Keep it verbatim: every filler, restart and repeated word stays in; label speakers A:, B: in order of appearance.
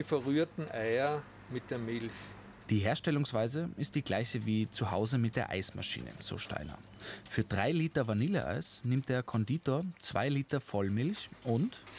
A: Die verrührten Eier mit der Milch.
B: Die Herstellungsweise ist die gleiche wie zu Hause mit der Eismaschine, so Steiner. Für drei Liter Vanilleeis nimmt der Konditor zwei Liter Vollmilch und